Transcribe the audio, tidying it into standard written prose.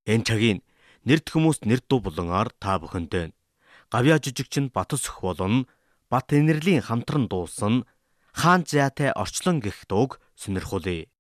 Энэ цагийн нэрд хүмүүст нэр дуу булангаар та бүхэнтэй гавьяа жижигчин Батөсөх болон Бат Энерлийн хамтран дуулсан Хаан Зяатай орчлон гэх дууг сонирхуулъя.